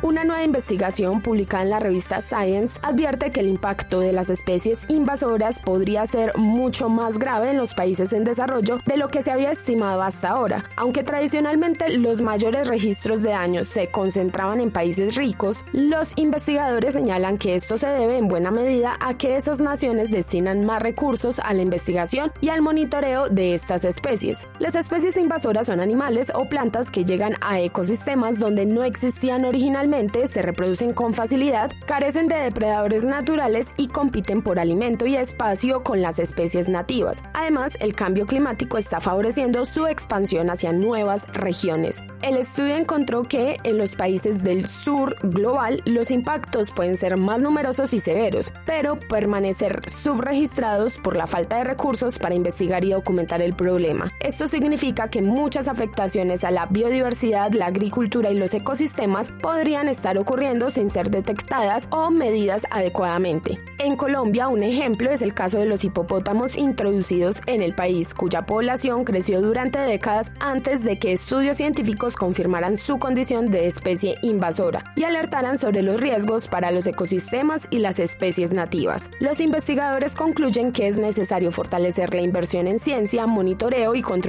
Una nueva investigación publicada en la revista Science advierte que el impacto de las especies invasoras podría ser mucho más grave en los países en desarrollo de lo que se había estimado hasta ahora. Aunque tradicionalmente los mayores registros de daños se concentraban en países ricos, los investigadores señalan que esto se debe en buena medida a que esas naciones destinan más recursos a la investigación y al monitoreo de estas especies. Las especies invasoras son animales o plantas que llegan a ecosistemas donde no existían originalmente, se reproducen con facilidad, carecen de depredadores naturales y compiten por alimento y espacio con las especies nativas. Además, el cambio climático está favoreciendo su expansión hacia nuevas regiones. El estudio encontró que en los países del sur global los impactos pueden ser más numerosos y severos, pero permanecer subregistrados por la falta de recursos para investigar y documentar el problema. Esto significa que muchas afectaciones a la biodiversidad, la agricultura y los ecosistemas podrían estar ocurriendo sin ser detectadas o medidas adecuadamente. En Colombia, un ejemplo es el caso de los hipopótamos introducidos en el país, cuya población creció durante décadas antes de que estudios científicos confirmaran su condición de especie invasora y alertaran sobre los riesgos para los ecosistemas y las especies nativas. Los investigadores concluyen que es necesario fortalecer la inversión en ciencia, monitoreo y control